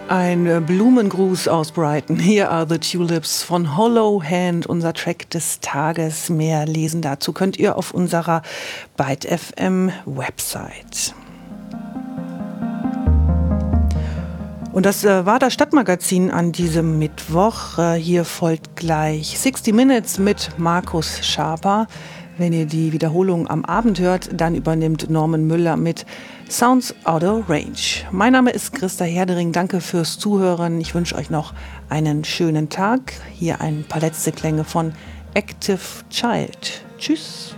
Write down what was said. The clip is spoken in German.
Ein Blumengruß aus Brighton. Here are the Tulips von Hollow Hand, unser Track des Tages. Mehr lesen dazu könnt ihr auf unserer Byte FM Website. Und das war das Stadtmagazin an diesem Mittwoch. Hier folgt gleich 60 Minutes mit Markus Schaper. Wenn ihr die Wiederholung am Abend hört, dann übernimmt Norman Müller mit Sounds Out of Range. Mein Name ist Christa Herdering. Danke fürs Zuhören. Ich wünsche euch noch einen schönen Tag. Hier ein paar letzte Klänge von Active Child. Tschüss.